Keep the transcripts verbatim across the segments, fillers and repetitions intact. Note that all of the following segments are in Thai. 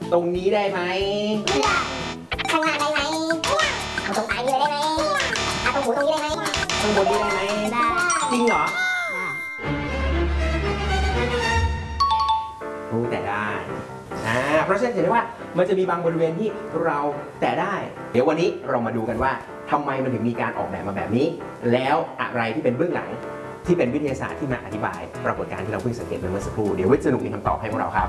ตรงนี้ได้ไหมข้างล่างได้ไหมเอาตรงปลายนี้เลยได้ไหมเอาตรงหูตรงนี้ได้ไหมข้างบนนี้ได้ไหมได้จริงเหรอรู้แต่ได้อ่าเพราะฉะนั้นเห็นได้ว่ามันจะมีบางบริเวณที่เราแต่ได้ เดี๋ยววันนี้เรามาดูกันว่าทำไมมันถึงมีการออกแบบมาแบบนี้แล้วอะไรที่เป็นเบื้องหลังที่เป็นวิทยาศาสตร์ที่มาอธิบายปรากฏการณ์ที่เราเพิ่งสังเกตไปเมื่อสักครู่เดี๋ยววิทย์สนุกมีคำตอบให้พวกเราครับ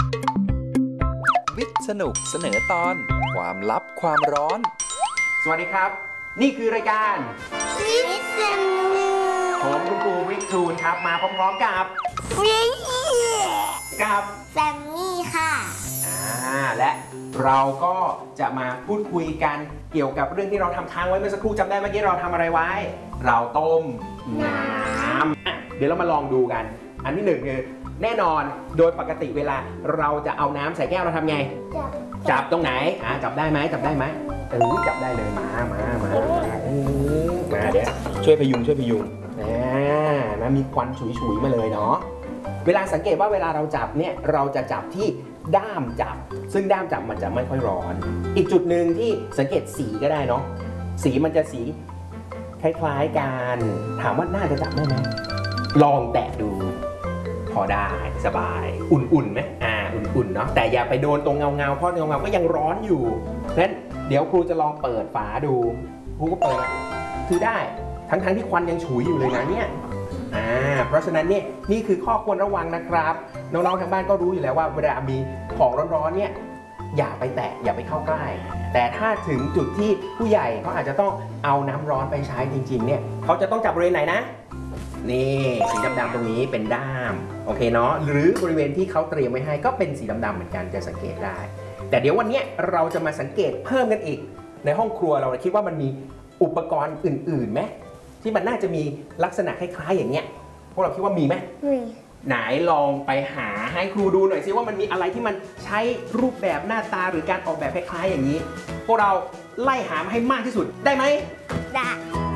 วิทย์สนุกเสนอตอนความลับความร้อนสวัสดีครับนี่คือรายการวิทย์สนุกผมคุณครูวิทูลครับมาพร้อมๆกับวิทกับแซมมี่ค่ะอ่าและเราก็จะมาพูดคุยกันเกี่ยวกับเรื่องที่เราทำค้างไว้เมื่อสักครู่จำได้เมื่อกี้เราทำอะไรไว้เราต้มน้ำอ่ะเดี๋ยวเรามาลองดูกันอันที่หนึ่งคือแน่นอนโดยปกติเวลาเราจะเอาน้ำใส่แก้วเราทำไงจับตรงไหนอ่าจับได้ไหมจับได้ไหมเออจับได้เลยมามามามาเดี๋ยวช่วยพยุงช่วยพยุงอ่านะมีควันฉุยๆมาเลยเนาะเวลาสังเกตว่าเวลาเราจับเนี่ยเราจะจับที่ด้ามจับซึ่งด้ามจับมันจะไม่ค่อยร้อนอีกจุดหนึ่งที่สังเกตสีก็ได้เนาะสีมันจะสีคล้ายๆกันถามว่าน่าจะจับได้ไหมลองแตะดูพอได้สบายอุ่นๆไหมอ่าอุ่นๆเนาะแต่อย่าไปโดนตรงเงาๆเพราะเงาๆก็ยังร้อนอยู่เพราะฉะนั้นเดี๋ยวครูจะลองเปิดฝาดูครูก็เปิดคือได้ทั้งๆที่ควันยังฉุยอยู่เลยนะเนี่ยอ่าเพราะฉะนั้นเนี่ยนี่คือข้อควรระวังนะครับน้องๆทางบ้านก็รู้อยู่แล้วว่าเวลามีของร้อนๆเนี่ยอย่าไปแตะอย่าไปเข้าใกล้แต่ถ้าถึงจุดที่ผู้ใหญ่เขาอาจจะต้องเอาน้ำร้อนไปใช้จริงๆเนี่ยเขาจะต้องจับบริเวณไหนนะนี่สีดำๆตรงนี้เป็นด้ามโอเคเนาะหรือบริเวณที่เขาเตรียมไว้ให้ก็เป็นสีดำๆเหมือนกันจะสังเกตได้แต่เดี๋ยววันนี้เราจะมาสังเกตเพิ่มกันอีกในห้องครัวเราคิดว่ามันมีอุปกรณ์อื่นๆไหมที่มันน่าจะมีลักษณะคล้ายๆอย่างเงี้ยพวกเราคิดว่ามีไหมมีไหนลองไปหาให้ครูดูหน่อยซิว่ามันมีอะไรที่มันใช้รูปแบบหน้าตาหรือการออกแบบคล้ายๆอย่างนี้พวกเราไล่หามาให้มากที่สุดได้ไหมได้